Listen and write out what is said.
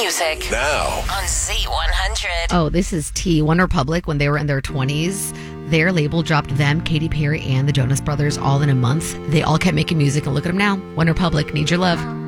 music. Now. On Z100. Oh, this is T. One Republic, when they were in their 20s, their label dropped them, Katy Perry, and the Jonas Brothers all in a month. They all kept making music, and look at them now. One Republic, Need Your Love.